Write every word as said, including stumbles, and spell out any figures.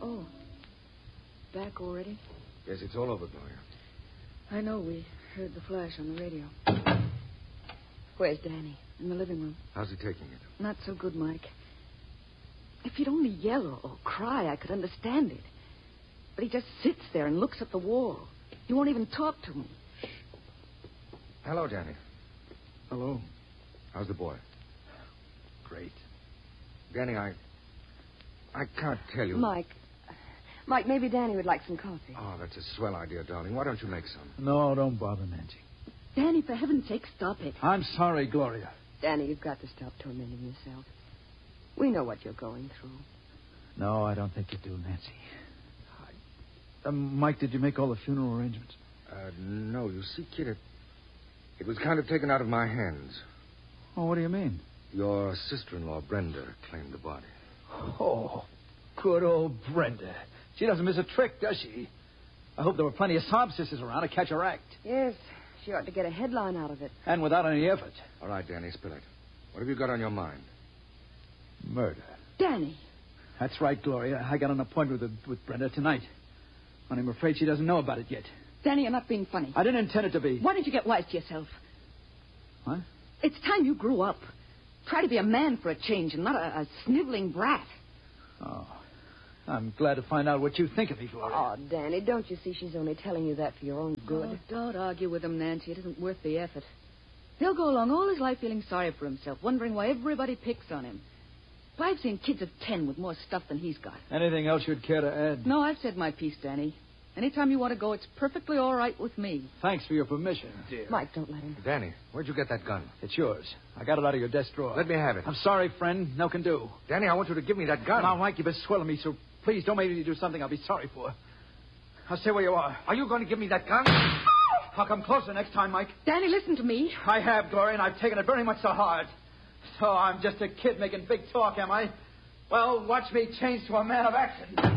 Oh. Back already? Yes, it's all over, Gloria. I know. We heard the flash on the radio. Where's Danny? In the living room. How's he taking it? Not so good, Mike. If he'd only yell or, or cry, I could understand it. But he just sits there and looks at the wall. He won't even talk to me. Hello, Danny. Hello. How's the boy? Great. Danny, I... I can't tell you... Mike. Mike, maybe Danny would like some coffee. Oh, that's a swell idea, darling. Why don't you make some? No, don't bother, Nancy. Danny, for heaven's sake, stop it. I'm sorry, Gloria. Danny, you've got to stop tormenting yourself. We know what you're going through. No, I don't think you do, Nancy. I... Uh, Mike, did you make all the funeral arrangements? Uh, no, you see, kid, it, it was kind of taken out of my hands. Oh, what do you mean? Your sister-in-law, Brenda, claimed the body. Oh, good old Brenda. She doesn't miss a trick, does she? I hope there were plenty of sob sisters around to catch her act. Yes, she ought to get a headline out of it. And without any effort. All right, Danny, spill it. What have you got on your mind? Murder. Danny. That's right, Gloria. I got an appointment with, with Brenda tonight. And I'm afraid she doesn't know about it yet. Danny, you're not being funny. I didn't intend it to be. Why don't you get wise to yourself? What? It's time you grew up. Try to be a man for a change and not a, a sniveling brat. Oh. I'm glad to find out what you think of me, Gloria. Oh, Danny, don't you see she's only telling you that for your own good? Oh, don't argue with him, Nancy. It isn't worth the effort. He'll go along all his life feeling sorry for himself, wondering why everybody picks on him. Why, I've seen kids of ten with more stuff than he's got. Anything else you'd care to add? No, I've said my piece, Danny. Anytime you want to go, it's perfectly all right with me. Thanks for your permission, dear. Mike, don't let him. Danny, where'd you get that gun? It's yours. I got it out of your desk drawer. Let me have it. I'm sorry, friend. No can do. Danny, I want you to give me that gun. Now, Mike, you've been swelling me, so please don't make me do something I'll be sorry for. I'll stay where you are. Are you going to give me that gun? I'll come closer next time, Mike. Danny, listen to me. I have, Gloria, and I've taken it very much to heart. So I'm just a kid making big talk, am I? Well, watch me change to a man of action.